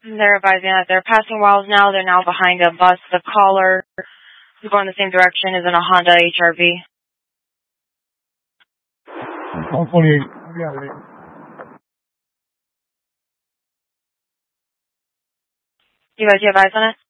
They're advising that they're passing Wells now. They're now behind a bus. The caller is going the same direction as in a Honda HRV. 128. You guys, you have eyes on it?